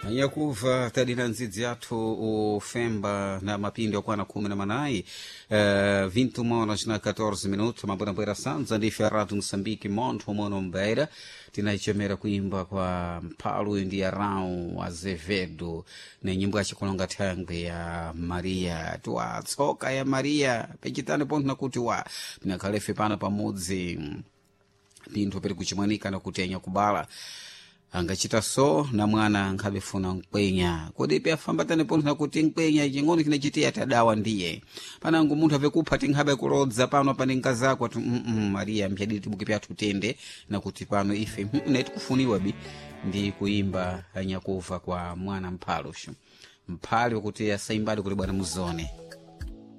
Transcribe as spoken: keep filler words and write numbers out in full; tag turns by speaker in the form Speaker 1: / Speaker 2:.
Speaker 1: Nyakuva tadina nzidzi yathu ufemba na mapindi okwana kumi na manayi uh, vinte horas na catorze minutos mabwera sanza ndife a Rádio Moçambique montho mono mbeira tinaichemera kuimba kwa mphalu ndi Arão Azevedo na nyimbo yachikolonga thangwe ya Maria tuwa tsoka ya Maria pechitane ponto nakuti wa pinakhalefe pana pamodzi pinthu peri kuchimwanika na kutenya kubala angachita so na mwana nkhabefuna nkwenya kodi pe afambatane ponto nakuti nkwenya ching'ono chinachitia tadawa ndiye panangu munthu avekupha tinkhabe kulodza pano pane nkazako tu mm -mm, Maria mpyaditi tibuke pyathu tende nakuti pano ife mm -mm, netikufuniwa bi ndi kuimba Nyakuva kwa mwana mphalusho mphali wakuti asaimbali kuli bwana muzone